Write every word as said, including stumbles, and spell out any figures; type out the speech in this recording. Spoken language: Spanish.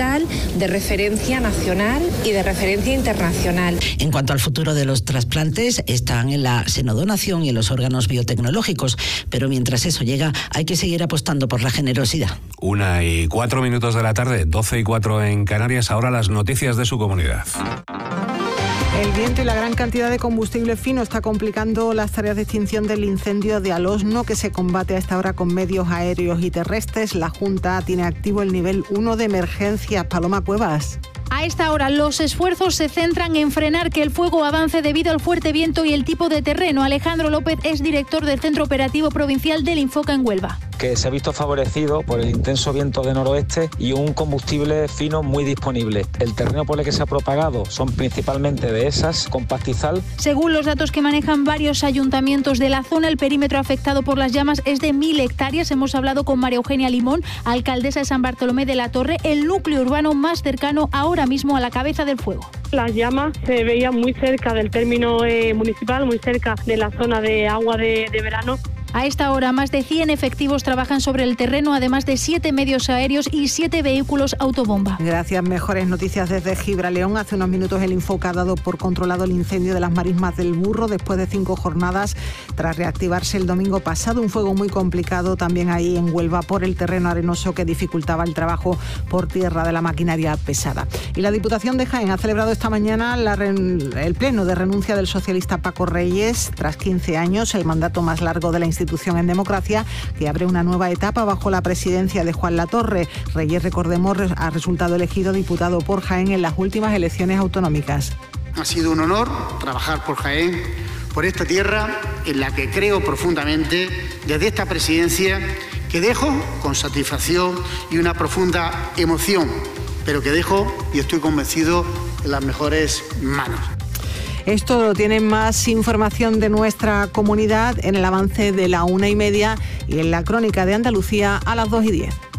hospital de referencia nacional y de referencia internacional. En cuanto al futuro de los trasplantes, están en la senodonación y en los órganos biotecnológicos, pero mientras eso llega, hay que seguir apostando por la generosidad. Una y cuatro minutos de la tarde, doce y cuatro en Canarias, ahora las noticias de su comunidad. El viento y la gran cantidad de combustible fino está complicando las tareas de extinción del incendio de Alosno, que se combate a esta hora con medios aéreos y terrestres. La Junta tiene activo el nivel uno de emergencia. Paloma Cuevas. A esta hora los esfuerzos se centran en frenar que el fuego avance debido al fuerte viento y el tipo de terreno. Alejandro López es director del Centro Operativo Provincial del Infoca en Huelva. Que se ha visto favorecido por el intenso viento de noroeste y un combustible fino muy disponible. El terreno por el que se ha propagado son principalmente dehesas con pastizal. Según los datos que manejan varios ayuntamientos de la zona, el perímetro afectado por las llamas es de mil hectáreas. Hemos hablado con María Eugenia Limón, alcaldesa de San Bartolomé de la Torre, el núcleo urbano más cercano ahora mismo a la cabeza del fuego. Las llamas se veían muy cerca del término eh, municipal, muy cerca de la zona de agua de, de verano. A esta hora, más de cien efectivos trabajan sobre el terreno, además de siete medios aéreos y siete vehículos autobomba. Gracias. Mejores noticias desde Gibraleón. Hace unos minutos el Infoca ha dado por controlado el incendio de las marismas del Burro después de cinco jornadas tras reactivarse el domingo pasado. Un fuego muy complicado también ahí en Huelva por el terreno arenoso que dificultaba el trabajo por tierra de la maquinaria pesada. Y la Diputación de Jaén ha celebrado esta mañana la el pleno de renuncia del socialista Paco Reyes. Tras quince años, el mandato más largo de la institución en democracia, que abre una nueva etapa bajo la presidencia de Juan Latorre. Reyes, recordemos, ha resultado elegido diputado por Jaén en las últimas elecciones autonómicas. Ha sido un honor trabajar por Jaén, por esta tierra en la que creo profundamente desde esta presidencia, que dejo con satisfacción y una profunda emoción, pero que dejo, y estoy convencido, en las mejores manos. Esto tiene más información de nuestra comunidad en el avance de la una y media y en la crónica de Andalucía a las dos y diez.